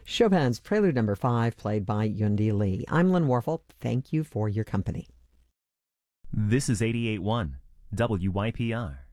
Chopin's Prelude Number 5, played by Yundi Lee. I'm Lynn Warfel. Thank you for your company. This is 88.1 WYPR.